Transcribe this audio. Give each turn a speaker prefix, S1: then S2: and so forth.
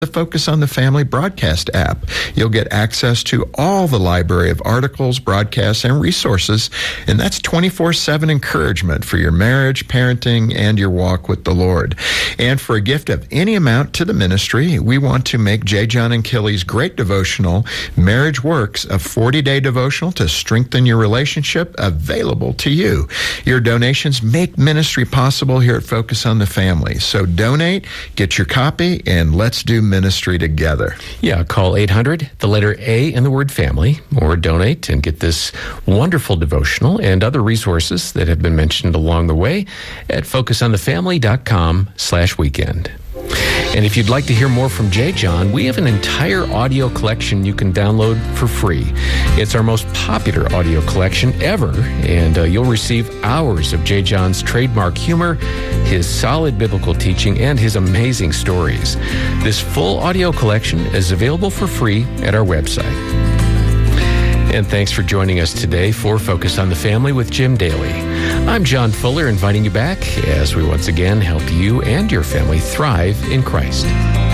S1: the Focus on the Family broadcast app. You'll get access to all the library of articles, broadcasts, and resources, and that's 24/7 encouragement for your marriage, parenting, and your walk with the Lord. And for a gift of any amount to the ministry, we want to make J. John and Kelly's great devotional, Marriage Works, a 40-day devotional to strengthen your relationship, available to you. Your donations make ministry possible here at Focus on the Family. So donate, get your copy, and let's do ministry together.
S2: Yeah, call 800, the letter A and the word family, or donate and get this wonderful devotional and other resources that have been mentioned along the way at focusonthefamily.com/weekend. And if you'd like to hear more from J. John, we have an entire audio collection you can download for free. It's our most popular audio collection ever, and you'll receive hours of J. John's trademark humor, his solid biblical teaching, and his amazing stories. This full audio collection is available for free at our website. And thanks for joining us today for Focus on the Family with Jim Daly. I'm John Fuller, inviting you back as we once again help you and your family thrive in Christ.